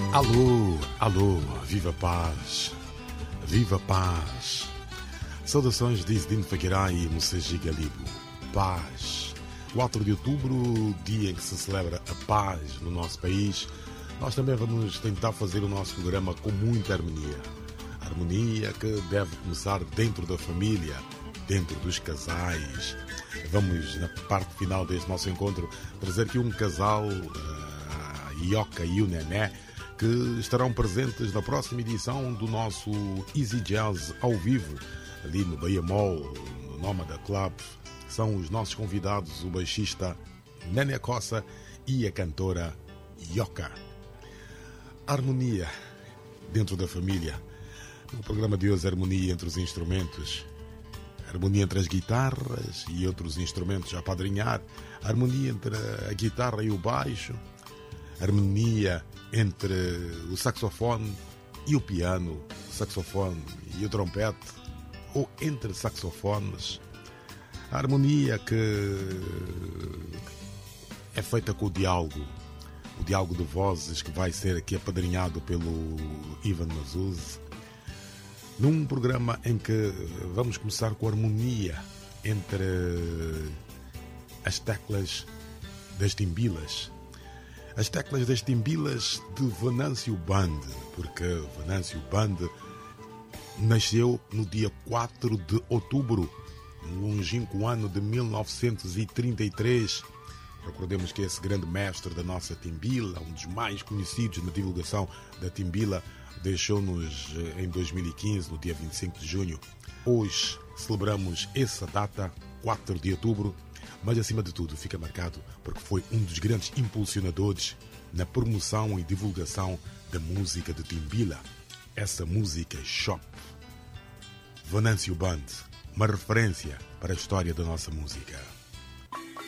Alô, alô, viva paz, viva paz. Saudações de Isidino Figueirá e Mocegi Galibo. Paz. 4 de outubro, dia em que se celebra a paz no nosso país, nós também vamos tentar fazer o nosso programa com muita harmonia. Harmonia que deve começar dentro da família, dentro dos casais. Vamos, na parte final deste nosso encontro, trazer aqui um casal, a Ioca e o Nené, que estarão presentes na próxima edição do nosso Easy Jazz ao vivo, ali no Bahia Mall, no Nómada Club. São os nossos convidados, o baixista Nené Cossa e a cantora Ioca. Harmonia dentro da família. No programa de hoje, harmonia entre os instrumentos. Harmonia entre as guitarras e outros instrumentos a apadrinhar. Harmonia entre a guitarra e o baixo. Harmonia entre o saxofone e o piano, o saxofone e o trompete, ou entre saxofones. A harmonia que é feita com o diálogo de vozes, que vai ser aqui apadrinhado pelo Ivan Mazuz, num programa em que vamos começar com a harmonia entre as teclas das timbilas. As teclas das timbilas de Venâncio Band, porque Venâncio Band nasceu no dia 4 de outubro, no longínquo ano de 1933. Recordemos que esse grande mestre da nossa timbila, um dos mais conhecidos na divulgação da timbila, deixou-nos em 2015, no dia 25 de junho. Hoje celebramos essa data, 4 de outubro, mas acima de tudo fica marcado porque foi um dos grandes impulsionadores na promoção e divulgação da música de timbila. Essa música Shop. Venâncio Band, uma referência para a história da nossa música.